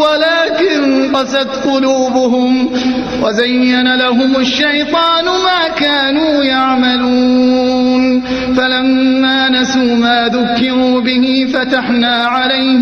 ولكن قست قلوبهم وزين لهم الشيطان ما كانوا يعملون فلما نسوا ما ذكروا به فتحنا عليهم